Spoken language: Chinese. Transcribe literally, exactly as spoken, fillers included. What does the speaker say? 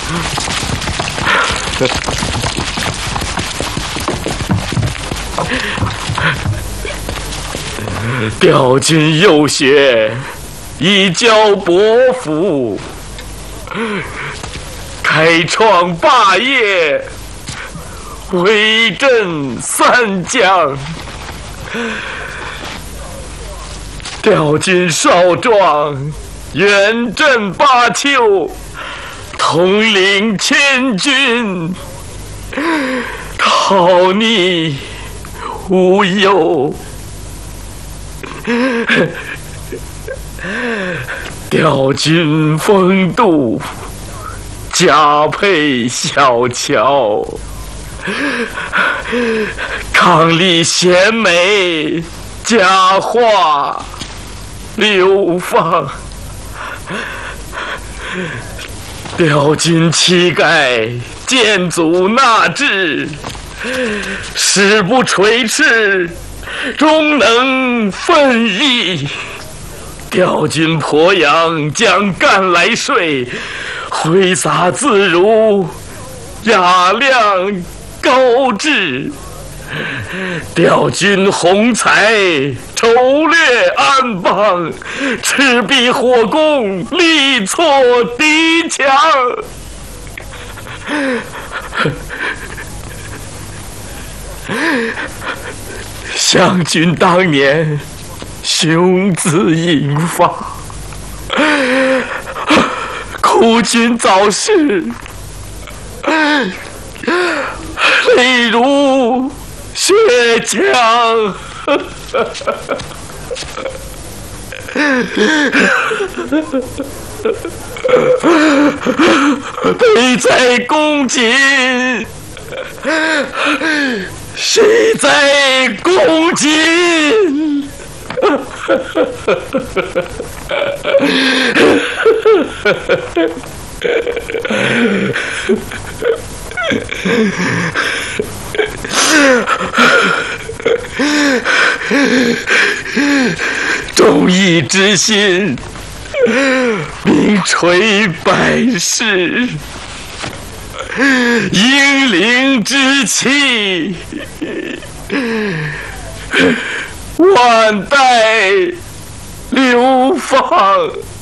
调军有学，以教伯父，开创霸业，威震三江。调军少壮，远镇巴丘，统领千军，讨逆无忧。调军风度，佳配小乔，伉俪贤美，佳话流芳。调军气概，建祖纳志，誓不垂翅，终能奋毅。调军鄱阳，将干来税，挥洒自如，雅量高致。调军宏才，筹略安邦，赤壁火攻，力挫敌强。湘军当年雄姿英发，苦军早逝，泪如血浆。悲在公瑾，谁在公瑾？忠义之心，名垂百世；英灵之气，万代流芳。